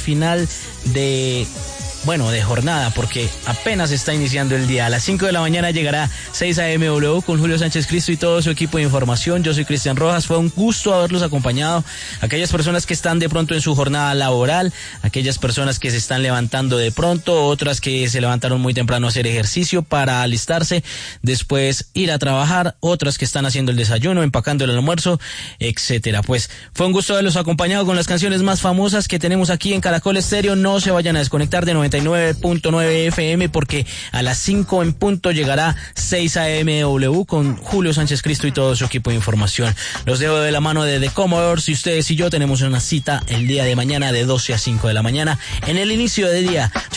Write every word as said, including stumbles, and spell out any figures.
final de... bueno, de jornada, porque apenas está iniciando el día. A las cinco de la mañana llegará seis A M W con Julio Sánchez Cristo y todo su equipo de información. Yo soy Cristian Rojas, fue un gusto haberlos acompañado. Aquellas personas que están de pronto en su jornada laboral, aquellas personas que se están levantando de pronto, otras que se levantaron muy temprano a hacer ejercicio para alistarse, después ir a trabajar, otras que están haciendo el desayuno, empacando el almuerzo, etcétera. Pues fue un gusto haberlos acompañado con las canciones más famosas que tenemos aquí en Caracol Estéreo. No se vayan a desconectar de noventa y nueve punto nueve F M porque a las cinco en punto llegará seis A M W con Julio Sánchez Cristo y todo su equipo de información. Los dejo de la mano de The Commodores y ustedes y yo tenemos una cita el día de mañana de doce a cinco de la mañana en el inicio del día.